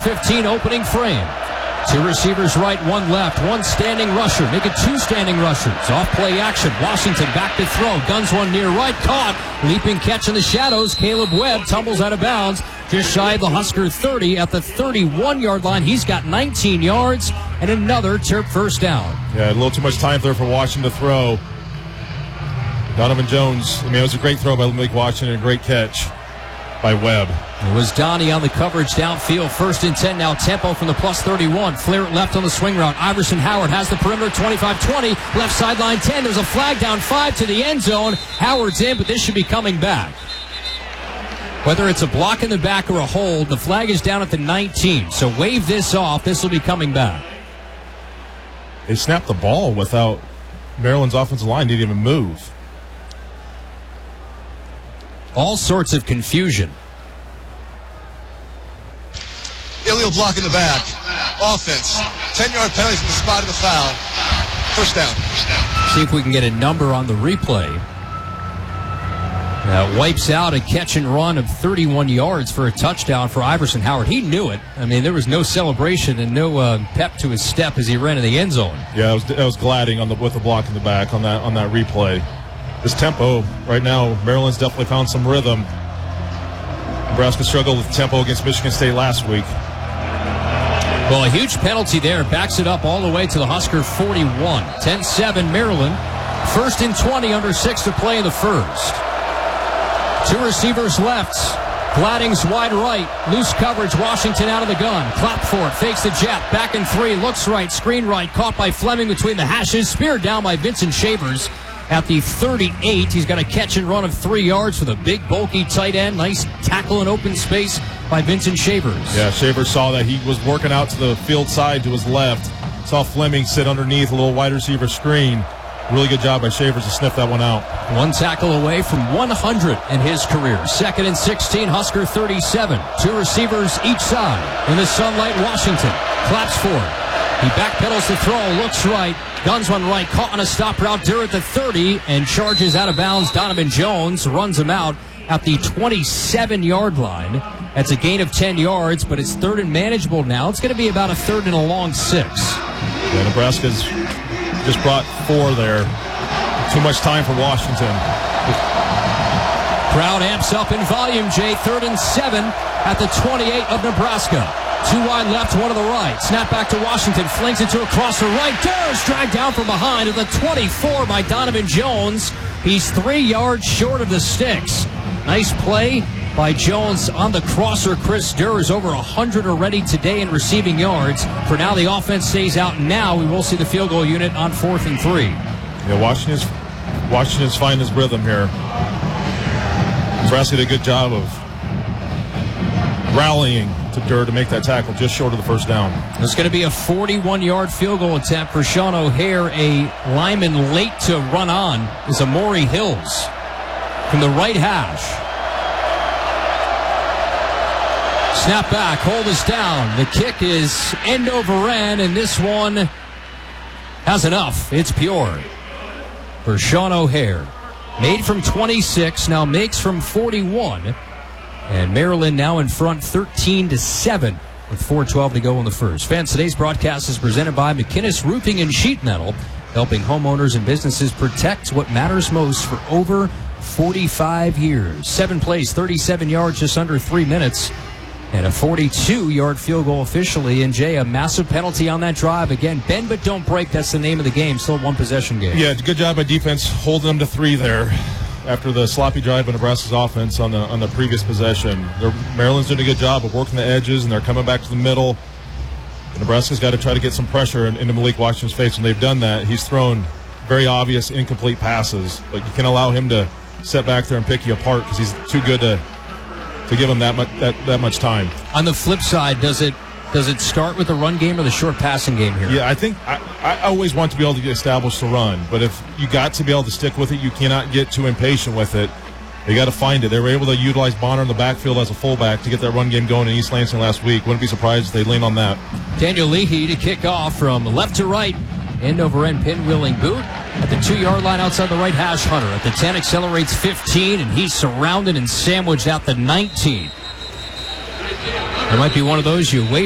15 opening frame. 2 receivers right, 1 left, 1 standing rusher. Make it 2 standing rushers. Off play action. Washington back to throw. Guns one near right. Caught. Leaping catch in the shadows. Caleb Webb tumbles out of bounds. Just shy of the Husker 30 at the 31-yard line. He's got 19 yards and another Terp first down. Yeah, a little too much time there for Washington to throw. Donovan Jones, it was a great throw by Malik Washington, a great catch by Webb. It was Donnie on the coverage downfield. 1st and 10 now. Tempo from the plus 31. Flair left on the swing route. Iverson Howard has the perimeter. 25-20. Left sideline 10. There's a flag down 5 to the end zone. Howard's in, but this should be coming back. Whether it's a block in the back or a hold, the flag is down at the 19. So wave this off. This will be coming back. They snapped the ball without Maryland's offensive line didn't even move. All sorts of confusion. Illegal block in the back. Offense. 10-yard penalty from the spot of the foul. First down. See if we can get a number on the replay. Wipes out a catch and run of 31 yards for a touchdown for Iverson Howard. He knew it. I mean, there was no celebration and no pep to his step as he ran in the end zone. Yeah, it was gliding with the block in the back on that replay. This tempo right now, Maryland's definitely found some rhythm. Nebraska struggled with tempo against Michigan State last week. Well, a huge penalty there. Backs it up all the way to the Husker 41. 10-7 Maryland. 1st and 20 under 6 to play in the first. 2 receivers left. Gladding's wide right. Loose coverage. Washington out of the gun. Clap for it. Fakes the jet. Back in 3. Looks right. Screen right. Caught by Fleming between the hashes. Speared down by Vincent Shavers at the 38. He's got a catch and run of 3 yards for the big, bulky tight end. Nice tackle in open space by Vincent Shavers. Yeah, Shavers saw that. He was working out to the field side to his left. Saw Fleming sit underneath a little wide receiver screen. Really good job by Shavers to sniff that one out. 1 tackle away from 100 in his career. 2nd and 16, Husker 37. 2 receivers each side. In the sunlight, Washington claps for it. He backpedals the throw, looks right. Guns one right, caught on a stop route there at the 30 and charges out of bounds. Donovan Jones runs him out at the 27-yard line. That's a gain of 10 yards, but it's 3rd and manageable now. It's going to be about a 3rd and a long 6. Yeah, Nebraska's just brought 4 there. Too much time for Washington. Crowd amps up in volume, Jay. 3rd and 7 at the 28 of Nebraska. 2 wide left, 1 to the right. Snap back to Washington. Flings it to across the right. Dares dragged down from behind at the 24 by Donovan Jones. He's 3 yards short of the sticks. Nice play by Jones on the crosser. Chris Durr over 100 already today in receiving yards. For now, the offense stays out. Now we will see the field goal unit on 4th and 3. Yeah, Washington's finding his rhythm here. Nebraska did a good job of rallying to Durr to make that tackle just short of the first down. It's going to be a 41-yard field goal attempt for Sean O'Hare. A lineman late to run on is Amori Hills from the right hash. Snap back, hold us down. The kick is end over end, and this one has enough. It's pure for Sean O'Hare. Made from 26, now makes from 41. And Maryland now in front 13-7 with 4:12 to go in the first. Fans, today's broadcast is presented by McInnes Roofing and Sheet Metal, helping homeowners and businesses protect what matters most for over 45 years. 7 plays, 37 yards, just under 3 minutes. And a 42-yard field goal officially. And Jay, a massive penalty on that drive. Again, bend but don't break. That's the name of the game. Still a 1-possession game. Yeah, good job by defense holding them to 3 there after the sloppy drive by Nebraska's offense on the previous possession. Maryland's doing a good job of working the edges, and they're coming back to the middle. Nebraska's got to try to get some pressure into Malik Washington's face, and they've done that. He's thrown very obvious incomplete passes, but you can't allow him to sit back there and pick you apart because he's too good to give him that much time. On the flip side, does it start with the run game or the short passing game here? Yeah, I think I always want to be able to establish the run, but if you got to be able to stick with it, you cannot get too impatient with it. You got to find it. They were able to utilize Bonner in the backfield as a fullback to get that run game going in East Lansing last week. Wouldn't be surprised if they lean on that. Daniel Leahy to kick off from left to right. End over end pinwheeling boot at the 2-yard line outside the right hash. Hunter at the 10 accelerates 15, and he's surrounded and sandwiched at the 19. It might be one of those you wait